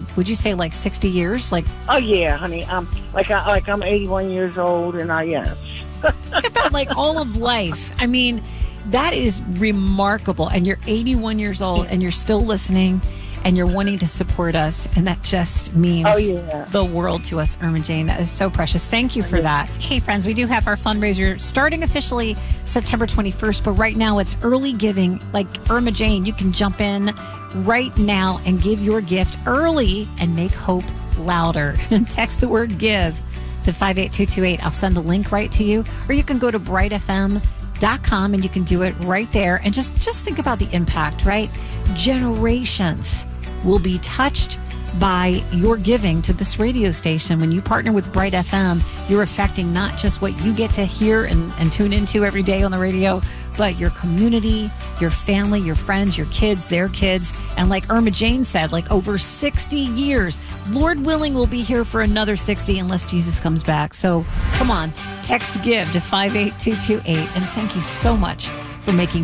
would you say like 60 years? Like, Oh yeah, honey. I'm 81 years old, and yes. think about like all of life. I mean, that is remarkable. And you're 81 years old and you're still listening and you're wanting to support us. And that just means the world to us, Irma Jane. That is so precious. Thank you for that. Hey, friends, we do have our fundraiser starting officially September 21st. But right now it's early giving. Like Irma Jane, you can jump in right now and give your gift early and make hope louder. Text the word give to 58228. I'll send a link right to you. Or you can go to brightfm.com and you can do it right there. And just think about the impact, right? Generations will be touched by your giving to this radio station. When you partner with Bright FM, you're affecting not just what you get to hear and tune into every day on the radio, but your community, your family, your friends, your kids, their kids. And like Irma Jane said, like over 60 years, Lord willing, we'll be here for another 60 unless Jesus comes back. So come on, text GIVE to 58228. And thank you so much for making